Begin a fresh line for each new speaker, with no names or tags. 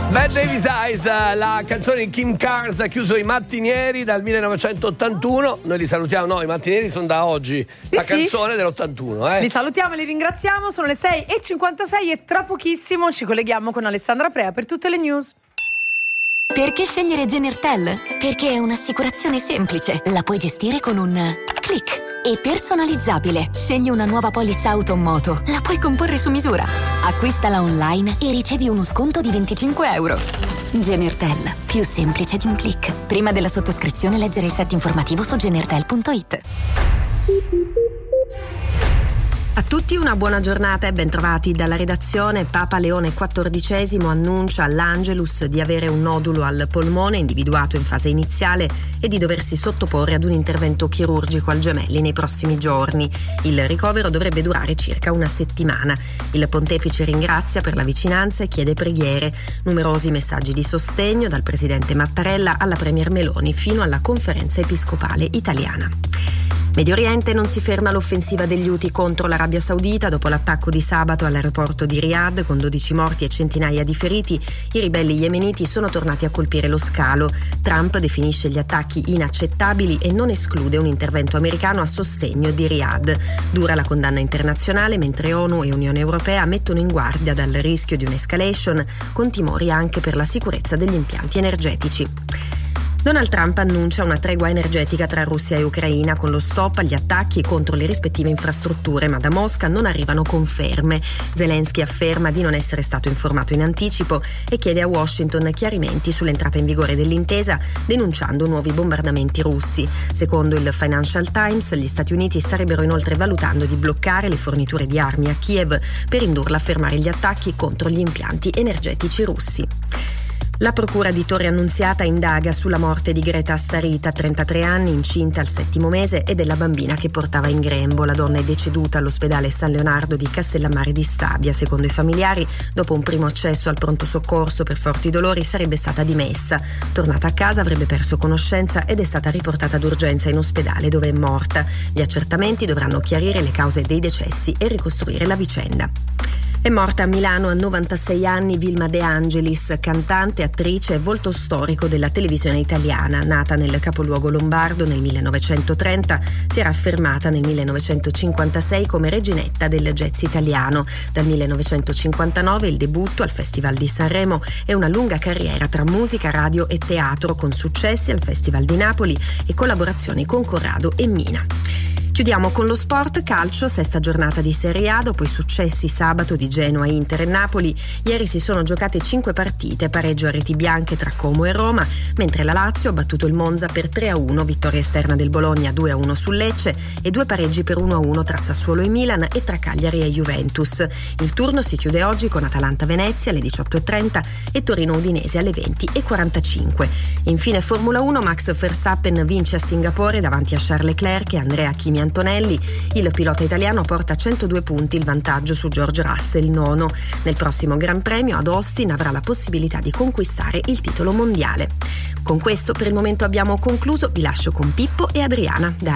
Bad Davis Eyes, la canzone di Kim Carnes ha chiuso i mattinieri dal 1981. Noi li salutiamo, no, i mattinieri sono da oggi. La canzone dell'81.
Li salutiamo e li ringraziamo. Sono le 6:56 e tra pochissimo ci colleghiamo con Alessandra Prea per tutte le news.
Perché scegliere Genertel? Perché è un'assicurazione semplice. La puoi gestire con un click. E personalizzabile. Scegli una nuova polizza auto o moto. La puoi comporre su misura. Acquistala online e ricevi uno sconto di €25. Genertel. Più semplice di un click. Prima della sottoscrizione leggere il set informativo su genertel.it.
A tutti una buona giornata e bentrovati dalla redazione. Papa Leone XIV annuncia all'Angelus di avere un nodulo al polmone individuato in fase iniziale e di doversi sottoporre ad un intervento chirurgico al gemelli nei prossimi giorni. Il ricovero dovrebbe durare circa una settimana. Il pontefice ringrazia per la vicinanza e chiede preghiere. Numerosi messaggi di sostegno dal presidente Mattarella alla premier Meloni fino alla conferenza episcopale italiana. Medio Oriente, non si ferma l'offensiva degli Houthi contro l'Arabia Saudita. Dopo l'attacco di sabato all'aeroporto di Riyadh con 12 morti e centinaia di feriti, i ribelli yemeniti sono tornati a colpire lo scalo. Trump definisce gli attacchi inaccettabili e non esclude un intervento americano a sostegno di Riyadh. Dura la condanna internazionale, mentre ONU e Unione Europea mettono in guardia dal rischio di un'escalation, con timori anche per la sicurezza degli impianti energetici. Donald Trump annuncia una tregua energetica tra Russia e Ucraina con lo stop agli attacchi contro le rispettive infrastrutture, ma da Mosca non arrivano conferme. Zelensky afferma di non essere stato informato in anticipo e chiede a Washington chiarimenti sull'entrata in vigore dell'intesa, denunciando nuovi bombardamenti russi. Secondo il Financial Times, gli Stati Uniti starebbero inoltre valutando di bloccare le forniture di armi a Kiev per indurla a fermare gli attacchi contro gli impianti energetici russi. La procura di Torre Annunziata indaga sulla morte di Greta Starita, 33 anni, incinta al 7° mese, e della bambina che portava in grembo. La donna è deceduta all'ospedale San Leonardo di Castellammare di Stabia. Secondo i familiari, dopo un primo accesso al pronto soccorso per forti dolori, sarebbe stata dimessa. Tornata a casa avrebbe perso conoscenza ed è stata riportata d'urgenza in ospedale, dove è morta. Gli accertamenti dovranno chiarire le cause dei decessi e ricostruire la vicenda. È morta a Milano a 96 anni Vilma De Angelis, cantante, attrice e volto storico della televisione italiana. Nata nel capoluogo lombardo nel 1930, si era affermata nel 1956 come reginetta del jazz italiano. Dal 1959 il debutto al Festival di Sanremo e una lunga carriera tra musica, radio e teatro, con successi al Festival di Napoli e collaborazioni con Corrado e Mina. Chiudiamo con lo sport. Calcio, sesta giornata di Serie A. Dopo i successi sabato di Genoa, Inter e Napoli, ieri si sono giocate 5 partite, pareggio a reti bianche tra Como e Roma, mentre la Lazio ha battuto il Monza per 3-1, vittoria esterna del Bologna 2-1 sul Lecce e 2 pareggi per 1-1 tra Sassuolo e Milan e tra Cagliari e Juventus. Il turno si chiude oggi con Atalanta-Venezia alle 18:30 e Torino-Udinese alle 20:45. Infine Formula 1, Max Verstappen vince a Singapore davanti a Charles Leclerc e Andrea Kimi Antonelli. Il pilota italiano porta 102 punti il vantaggio su George Russell, nono. Nel prossimo Gran Premio ad Austin avrà la possibilità di conquistare il titolo mondiale. Con questo per il momento abbiamo concluso. Vi lascio con Pippo e Adriana da